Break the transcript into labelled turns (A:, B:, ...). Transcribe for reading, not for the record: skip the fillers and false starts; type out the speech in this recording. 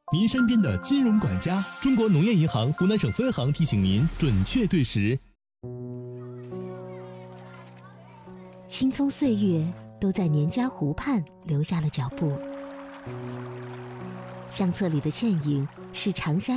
A: 您身边的金融管家。中国农业银行湖南省分行提醒您准确对时。
B: 青葱岁月都在年家湖畔留下了脚步。相册里的倩影是长沙